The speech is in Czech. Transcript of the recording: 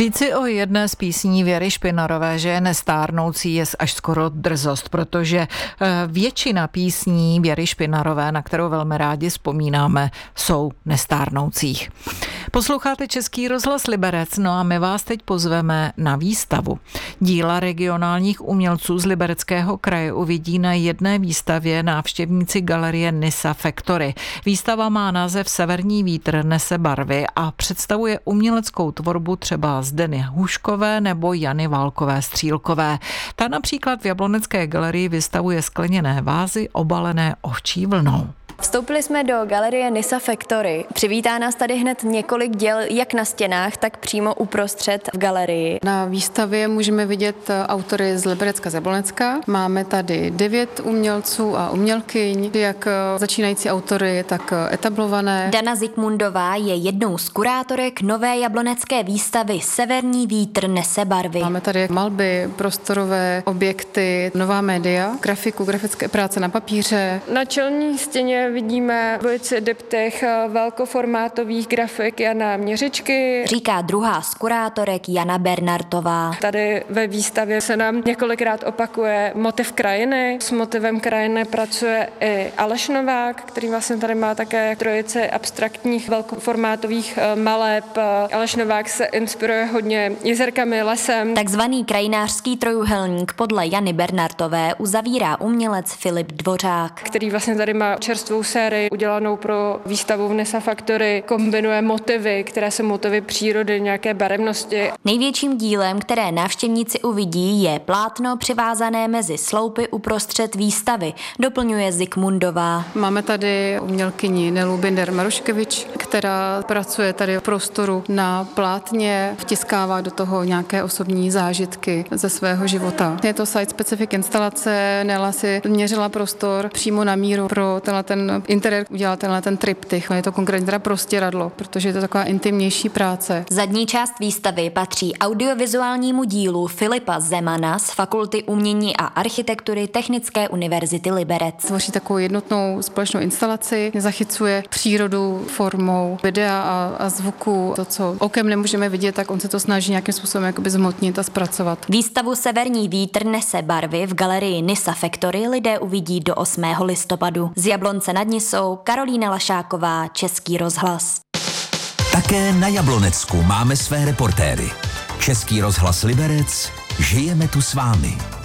Říci o jedné z písní Věry Špinarové, že je nestárnoucí, je až skoro drzost, protože většina písní Věry Špinarové, na kterou velmi rádi vzpomínáme, jsou nestárnoucích. Posloucháte Český rozhlas Liberec, no a my vás teď pozveme na výstavu. Díla regionálních umělců z Libereckého kraje uvidí na jedné výstavě návštěvníci galerie Nisa Factory. Výstava má název Severní vítr nese barvy a představuje uměleckou tvorbu třeba Zdeny Hůškové nebo Jany Válkové-Střílkové. Ta například v Jablonecké galerii vystavuje skleněné vázy obalené ovčí vlnou. Vstoupili jsme do galerie Nisa Factory. Přivítá nás tady hned několik děl, jak na stěnách, tak přímo uprostřed v galerii. Na výstavě můžeme vidět autory z Liberecka, z Jablonecka. Máme tady 9 umělců a umělkyň, jak začínající autory, tak etablované. Dana Zikmundová je jednou z kurátorek nové jablonecké výstavy Severní vítr nese barvy. Máme tady malby, prostorové objekty, nová média, grafiku, grafické práce na papíře. Na čelní stěně vidíme dvojici diptych velkoformátových grafik Jana Měřičky. Říká druhá z kurátorek Jana Bernartová. Tady ve výstavě se nám několikrát opakuje motiv krajiny. S motivem krajiny pracuje i Aleš Novák, který vlastně tady má také trojici abstraktních velkoformátových maleb. Aleš Novák se inspiruje hodně jezerkami, lesem. Takzvaný krajinářský trojuhelník podle Jany Bernartové uzavírá umělec Filip Dvořák, který vlastně tady má čerstvou sérii udělanou pro výstavu v Nisa Factory, kombinuje motivy, které jsou motivy přírody, nějaké barevnosti. Největším dílem, které návštěvníci uvidí, je plátno přivázané mezi sloupy uprostřed výstavy, doplňuje Zikmundová. Máme tady umělkyni Nelu Binder-Maruškevič, která pracuje tady v prostoru na plátně, vtiskává do toho nějaké osobní zážitky ze svého života. Je to site-specific instalace, Nela si měřila prostor přímo na míru pro ten interiér, udělala ten triptych. Je to konkrétně teda prostěradlo, protože je to taková intimnější práce. Zadní část výstavy patří audiovizuálnímu dílu Filipa Zemana z Fakulty umění a architektury Technické univerzity Liberec. Tvoří takovou jednotnou společnou instalaci, zachycuje přírodu formou videa a zvuku. To, co okem nemůžeme vidět, tak on se to snaží nějakým způsobem jakoby zhmotnit a zpracovat. Výstavu Severní vítr nese barvy v galerii Nisa Factory lidé uvidí do 8. listopadu. Z Jablonce nad Nisou Karolína Lašáková, Český rozhlas. Také na Jablonecku máme své reportéry. Český rozhlas Liberec, žijeme tu s vámi.